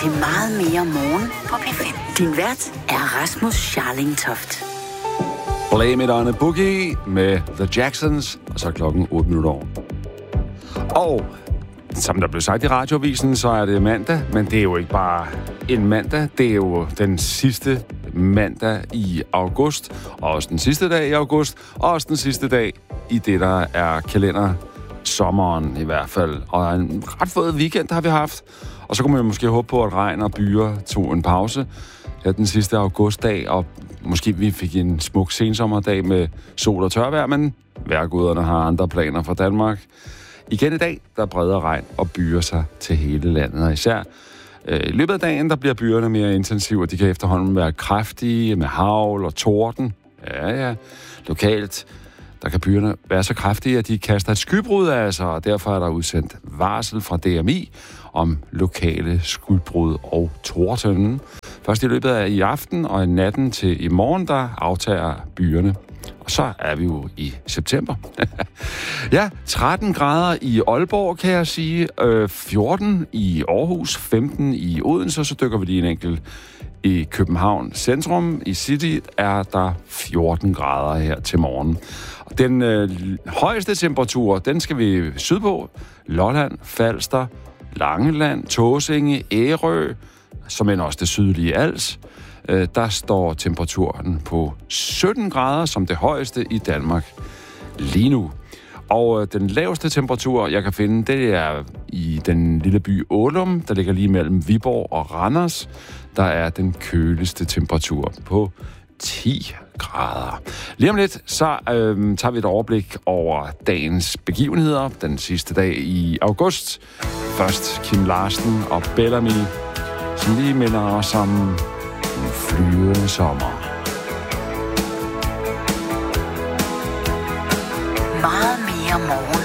til meget mere morgen på P5. Din vært er Rasmus Scharling-Toft. Blame It On A Boogie med The Jacksons, og så er klokken 8 minutter over. Og som der blev sagt i radioavisen, så er det mandag, men det er jo ikke bare en mandag, det er jo den sidste mandag i august, og også den sidste dag i august, og også den sidste dag i det, der er kalendersommeren i hvert fald. Og en ret fed weekend har vi haft, og så kunne man måske håbe på, at regn og byer tog en pause her den sidste augustdag, og måske vi fik en smuk sensommerdag med sol og tørvejr, men vejrguderne har andre planer for Danmark. Igen i dag, der breder regn og byer sig til hele landet, og især i løbet af dagen, der bliver byerne mere intensive, og de kan efterhånden være kraftige med hagl og torden. Ja, lokalt, der kan byerne være så kraftige, at de kaster et skybrud af sig, og derfor er der udsendt varsel fra DMI om lokale skybrud og torden. Først i løbet af i aften og i natten til i morgen, der aftager byerne. Og så er vi jo i september. Ja, 13 grader i Aalborg, kan jeg sige. 14 i Aarhus, 15 i Odense, så dykker vi lige en enkelt i København centrum. I City er der 14 grader her til morgen. Og den højeste temperatur, den skal vi sydpå. Lolland, Falster, Langeland, Tåsinge, Ærø, som end også det sydlige Als. Der står temperaturen på 17 grader som det højeste i Danmark lige nu. Og den laveste temperatur, jeg kan finde, det er i den lille by Ålum, der ligger lige mellem Viborg og Randers. Der er den køligste temperatur på 10 grader. Lige om lidt, så tager vi et overblik over dagens begivenheder, den sidste dag i august. Først Kim Larsen og Bellamy, som lige minder os om en flyvende sommer. Meget mere morgen